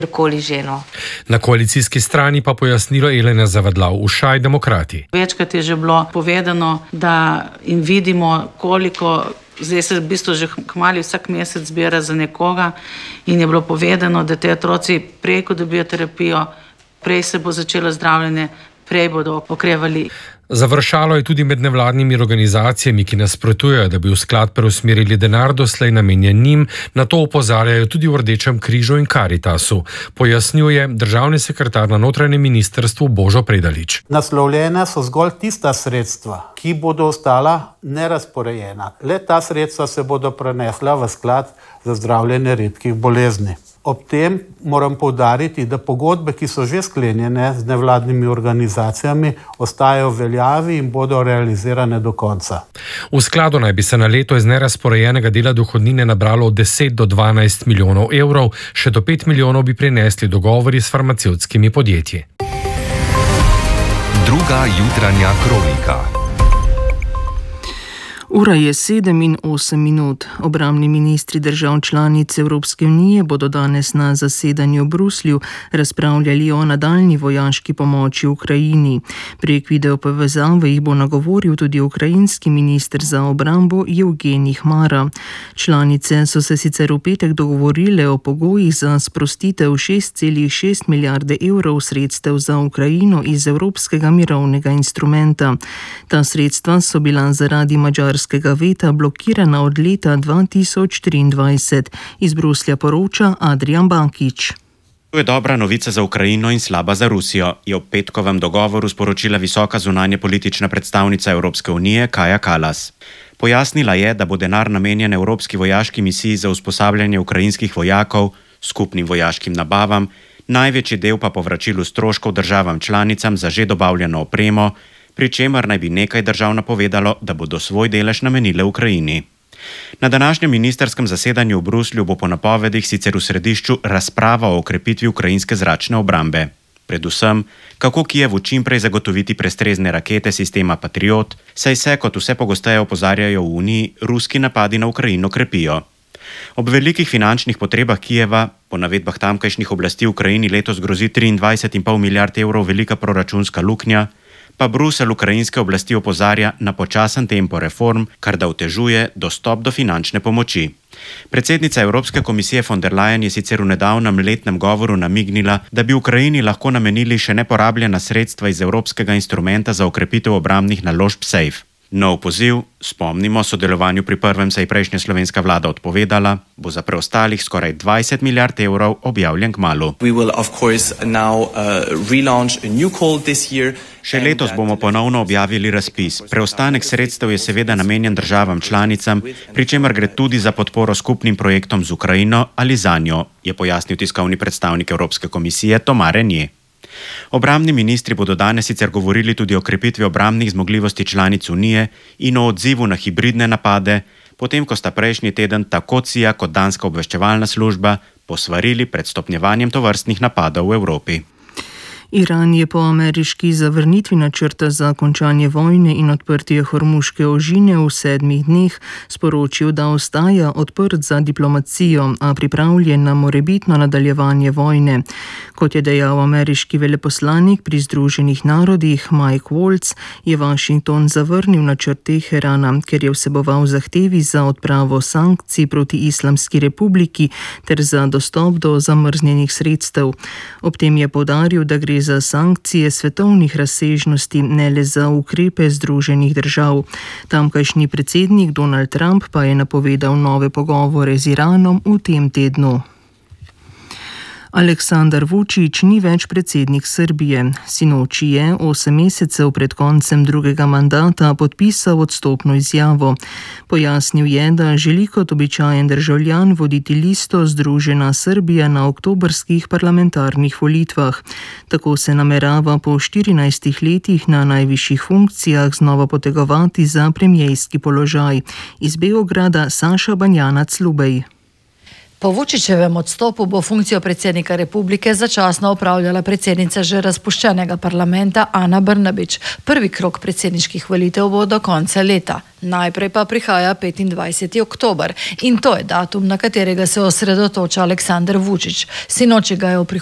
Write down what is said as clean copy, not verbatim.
Koli ženo. Na koalicijski strani pa pojasnilo Elena Zavadlav-Ušaj, Demokrati. Večkrat je že bilo povedano, da in vidimo, koliko, zdaj se v bistvu že kmalu vsak mesec zbira za nekoga in je bilo povedano, da te otroci prej, ko dobijo terapijo, prej se bo začelo zdravljenje, prej bodo okrevali. Završalo je tudi med nevladnimi organizacijami, ki nasprotujejo, da bi v sklad preusmerili denar doslej namenjen njim, na to opozarjajo tudi v Rdečem križu in Karitasu, pojasnjuje državni sekretar na notranjem ministrstvu Božo Predalič. Naslovljena so zgolj tista sredstva, ki bodo ostala nerazporejena. Le ta sredstva se bodo prenesla v sklad za zdravljenje redkih bolezni. Ob tem moram poudariti, da pogodbe, ki so že sklenjene z nevladnimi organizacijami, ostajajo v veljavi in bodo realizirane do konca. V skladu naj bi se na leto iz nerazporejenega dela dohodnine nabralo od 10 do 12 milijonov evrov, še do 5 milijonov bi prinesli dogovori s farmacevtskimi podjetji. Druga jutranja kronika. Ura je 7:08. Obrambni ministri držav članic Evropske unije bodo danes na zasedanju v Bruslju razpravljali o nadaljnji vojaški pomoči Ukrajini. Prek video povezave jih bo nagovoril tudi ukrajinski minister za obrambo Evgenij Hmara. Članice so se sicer v petek dogovorile o pogojih za sprostitev 6,6 milijarde evrov sredstev za Ukrajino iz Evropskega mirovnega instrumenta. Ta sredstva so bila zaradi madžarskega veta blokirana od leta 2023. Iz Bruslja poroča Adrian Bankič. To je dobra novica za Ukrajino in slaba za Rusijo, je ob petkovem dogovoru sporočila visoka zunanje politična predstavnica Evropske unije Kaja Kallas. Pojasnila je, da bo denar namenjen evropski vojaški misiji za usposabljanje ukrajinskih vojakov, skupnim vojaškim nabavam, največji del pa povračilu stroškov državam članicam za že dobavljeno opremo, pri čemer naj bi nekaj držav napovedalo, da bodo svoj delež namenile Ukrajini. Na današnjem ministerskem zasedanju v Bruslju bo po napovedih sicer v središču razprava o okrepitvi ukrajinske zračne obrambe. Predvsem, kako Kijevu čimprej zagotoviti prestrezne rakete sistema Patriot, saj se, kot vse pogosteje opozarjajo v Uniji, ruski napadi na Ukrajino krepijo. Ob velikih finančnih potrebah Kijeva, po navedbah tamkajšnjih oblasti v Ukrajini letos grozi 23,5 milijard evrov velika proračunska luknja, pa Bruselj ukrajinske oblasti opozarja na počasen tempo reform, kar da otežuje dostop do finančne pomoči. Predsednica Evropske komisije von der Leyen je sicer v nedavnem letnem govoru namignila, da bi Ukrajini lahko namenili še neporabljena sredstva iz Evropskega instrumenta za okrepitev obrambnih naložb SAFE. Nov poziv, spomnimo, sodelovanju pri prvem se je prejšnja slovenska vlada odpovedala, bo za preostalih skoraj 20 milijard evrov objavljen kmalu. Še letos bomo ponovno objavili razpis. Preostanek sredstev je seveda namenjen državam članicam, pri čemer gre tudi za podporo skupnim projektom z Ukrajino ali za njo, je pojasnil tiskovni predstavnik Evropske komisije Thomas Renier. Obrambni ministri bodo danes sicer govorili tudi o krepitvi obrambnih zmogljivosti članic Unije in o odzivu na hibridne napade, potem ko sta prejšnji teden tako CIA kot danska obveščevalna služba posvarili pred stopnjevanjem tovrstnih napadov v Evropi. Iran je po ameriški zavrnitvi načrta za končanje vojne in odprtje Hormuške ožine v 7 dneh sporočil, da ostaja odprt za diplomacijo, a pripravljen na morebitno nadaljevanje vojne. Kot je dejal ameriški veleposlanik pri Združenih narodih Mike Waltz, je Washington zavrnil načrt Teherana, ker je vseboval zahtevi za odpravo sankcij proti Islamski republiki ter za dostop do zamrznjenih sredstev. Ob tem je poudaril, da gre za sankcije svetovnih razsežnosti, ne le za ukrepe Združenih držav. Tamkajšnji predsednik Donald Trump pa je napovedal nove pogovore z Iranom v tem tednu. Aleksandar Vučić ni več predsednik Srbije. Sinoči je 8 mesecev pred koncem drugega mandata podpisal odstopno izjavo. Pojasnil je, da želi kot običajen državljan voditi listo Združena Srbija na oktobrskih parlamentarnih volitvah. Tako se namerava po 14 letih na najvišjih funkcijah znova potegovati za premierski položaj. Iz Beograda Saša Banjanac Lubej. Po Vučićevem odstopu bo funkcijo predsednika republike začasno opravljala predsednica že razpuščenega parlamenta Ana Brnabić. Prvi krog predsedniških volitev bo do konca leta. Najprej pa prihaja 25. oktober in to je datum, na katerega se osredotoča Aleksandar Vučić. Sinoči ga je v